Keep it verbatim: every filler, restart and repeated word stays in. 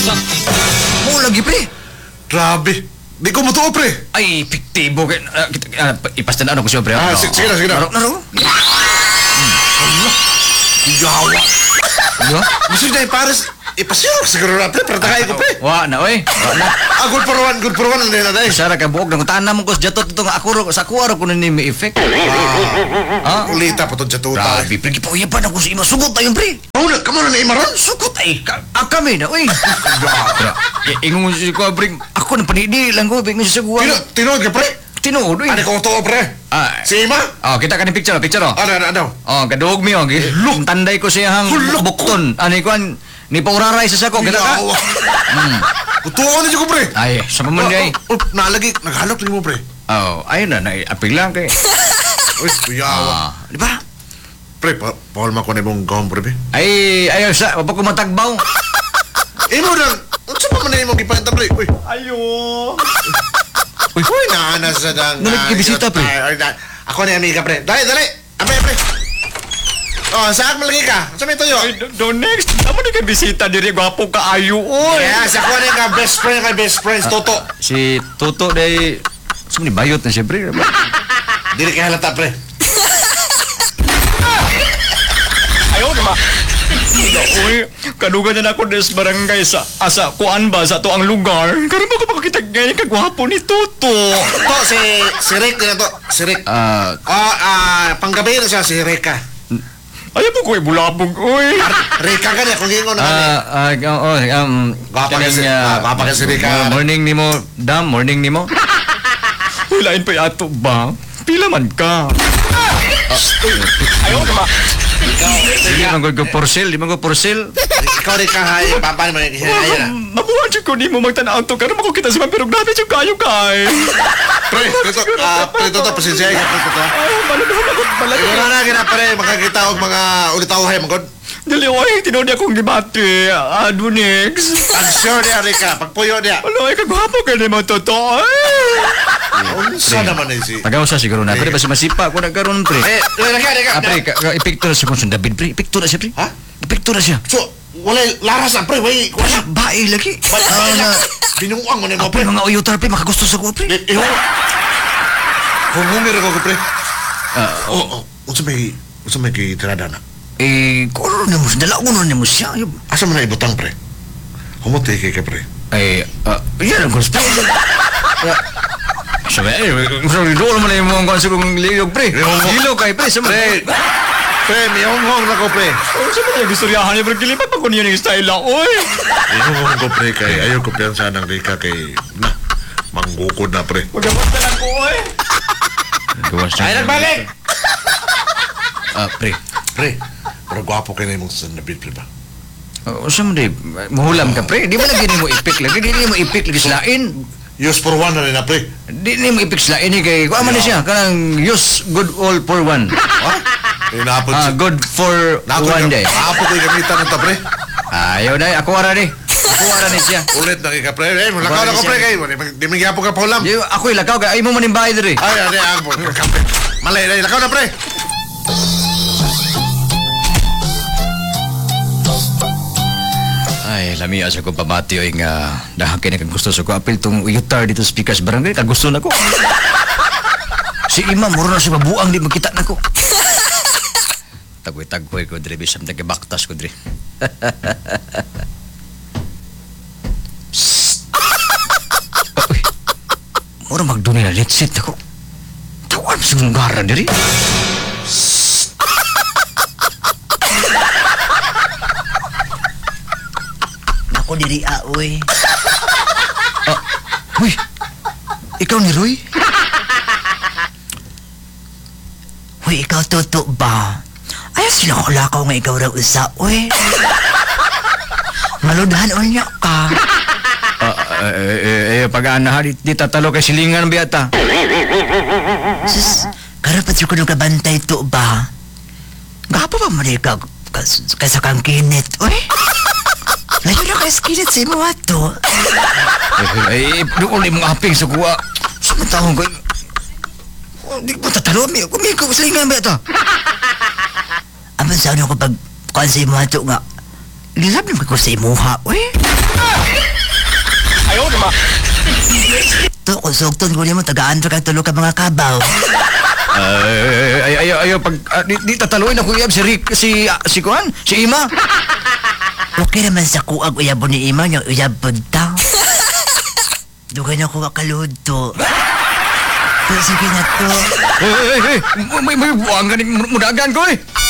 Mo lagi, pre. Grabe. Di ko matuo, pre. Ay, piktibo. Uh, uh, ipastan ano ko siya, pre. Ah, Ano? sige, sige na, sige na. Naro, naro. Yawa. Yo? Gusto niya ipares. Ipasirok siguro na, pre. Para takay ko, pre. Wa na, oy. Wa na. Ah, good for one, good for one. Ang na, day. Sara ka buok nang tanan mo ko sa jatot itong ako ro- sa kuwaro ko na ni may effect. Ah, ulita pa to sa tuta. Grabe, pre. Gipawiyapan ako sa ima. Sugot tayo, pre. Oh, na, kamo na na imaron? Sugot ay. Ka, ah, kami na, oy. Ingon mo si ko, pre. Ako na panidi lang ko. Ingon si Sagwa. Tino, tinood ka, pre. Tinood, oy. Ano ko to, pre? Ah, Si Ima? oh, kita ka ni picture, picture, oh. Ano, ano, ano? Oh, kadug mi oh. Hulok. Tanday ko siya hang Hulok. bukton. Ani ko ni pauraray sa sako, kita ka. Yawa. Hmm. Tutuwa na siya ko, pre. Ay, sa maman di ay. Oh, nalagi, naghalap rin mo, pre. Oh, ayun na, na apil lang kay. Uy, Ah, kuyawa. di ba? Pre, pa, Paul man ko na mong gawin, pre. Ay, ayaw sa, wapa ko matagbaw. Imo lang, ano sa pa man na imong ipanta, pre? Uy, Ayo. uy, uy, naana sa dang... Nagkibisita, pre. Ay, ay, ay, ako na amiga, pre. Dali, dali. Amay, pre. Oh, saan malagi ka? Saan may tuyo? Do next, amo ni kay bisita diri gwapo ka ayo oy. Yes, ako na yung best friend, kay best friends, Toto. Si Toto day sumni bayot na siyempre. Dili kay halata, pre. Ayo di ba? Uy, kadugan na ako des barangay sa asa kuan ba sa to ang lugar. Karon mo ko makita gay kagwapo ni Toto. To, si, si Rick na to. Si Rick. Ah, Oh, ah, panggabi na siya, si Reka. ayaw mo ko bulabog oy. Reka ka niya, kung gingon naman eh. Ah, ah, oh, um, Gwapa kasi- kaning, ah, ah, gwapa kasi di ka. ah, morning nimo, dam, morning nimo. Walain pa yato ba? Pila man ka. Ayaw ba? Di man ko porcel, di man ko porcel. Ikaw rin ka, hay, paano mo yung kaya na? Mabuhan siya ko ni mo magtanaw to. Karoon mo kita si Mampirog namin siya kayo kay. Pre, Prito, ah, Prito to, pasensya ka, Prito to. Ay, maladaw ako, maladaw. Ikaw na na, gina, pre, makakita og mga ulitawahay, magod. Dali, oy, tinod akong debate. Ado next. I'm sure niya, Rika, pagpuyo niya. Wala, ay kagwapo ka ni mo totoo. Unsa naman eh si... Pagaw sa siguro na. Pre, basta masipa ako na karoon, pre. Eh, Rika, Rika. Ah, pre, ka- ka- ipiktura siya kung David, pre. Ipiktura siya, pre. Ha? Ipiktura siya. So, wala laras ang pre, way, wala. Bae lagi. Wala, wala. Binuang mo na mo, Pre, pre. mga uyutar, pre, makagusto sa ko, pre. Eh, eh, humumir ako, pre. Ah, Oo, oh, unsa may, unsa may kay tirada na. eh, kuro na mo, dala ko na mo siya. Asa man na ibutang, pre? Humuti kay ka, pre. Eh, ah, yan ang gusto. Sabi, eh, sorry, doon naman yung mga kansa kong liyog, pre. Liyog kay, pre, sa Pre, pre, may honghong na ko, pre. Oh, sa mga gistoryahan niya, pre, kilipat pa ko niya yung style lang, oy. May honghong ko, pre, kay ayaw ko piyansa ng Rika kay... Na, manggukod na, pre. Magawas na lang ko, oy. Ay, nagbalik! Ah, pre. Pre, pero gwapo kayo na yung sa Nabil, pre ba? Oh, sa mo, di, mahulam ka, pre. Di ba lagi ni mo ipik lagi? Di ni mo ipik lagi slain. Use for one na rin na, pre. Di ni mo ipik slain ni kay, kung man siya, kanang use good all for one. Ha? Eh, naapod Ah, si... good for one day. Naapod ko yung gamitan ng ta, pre. Ayaw na, ako ara ni. Ako ara ni siya. Ulit na kay ka, pre. Eh, lakaw na ko, pre, kay. Di may gapo ka pa ulam. Di, ako ilakaw ka, ay mo manimbay diri. Ay, ay, ay, ako. Kape. Malay, ay, lakaw na, pre. Ay, lami asa ko pamati oy nga dahang kini kag gusto sa ko apil tong uyutar dito sa Pikas Barangay kag gusto nako. Si Imam muro na si babuang di makita nako. Tagoy-tagoy ko diri bisam baktas ko diri. Uy. Muro magdunay na litsit ako. Tawan sa ngaran diri. Ako diri aoy. Ah, uy. Ikaw ni Roy? Uy, ikaw toto ba? Ayaw sila ko lakaw nga ikaw raw usa, uy. Maludhan o niya ka. Ah, eh, eh, eh, pag-aana di, di tatalo kay silingan biyata. Sus, karapat ko nung kabantay to ba? Gapa ba mo rin ka, kaysa kang kinit, uy? Layo na kayo skinit sa imo ato. Eh, eh, doon ulit mong aping sa kuwa. Samantahong ko. Oh, di ko tatalo, may kumiko sa lingan ba ito? Aman sa ano kapag kuhan sa imo ato nga, lilab naman ko sa imo ha, uy. Ayaw di ma. To, kung sugton ko mo, tagaan pa kang tulo ka mga kabaw. Ay, ay, ay, ay, pag, ah, di, di tataluin ako iyab si Rick, si, ah, si Kuan, si Ima. Okay naman sa kuag uyabo ni Ima, yung uyabod ta. Dugay na kuha kalud to. Pero sige na to. Eh, eh, eh, may, may buwang ganing mudagan ko eh.